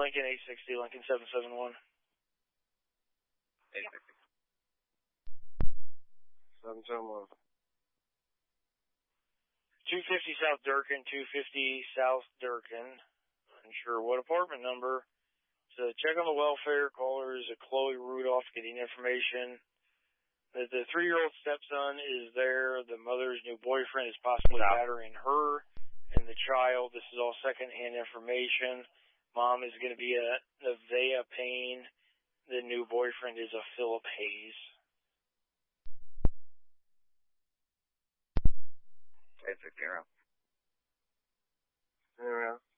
Lincoln 860, Lincoln 771. 860. 771. 250 South Durkin, 250 South Durkin. Unsure what apartment number. So check on the welfare. Caller is a Chloe Rudolph getting information that the 3-year-old stepson is there. The mother's new boyfriend is possibly battering her and the child. This is all secondhand information. Mom is going to be a Nevaeh Payne. The new boyfriend is a Philip Hayes. 860.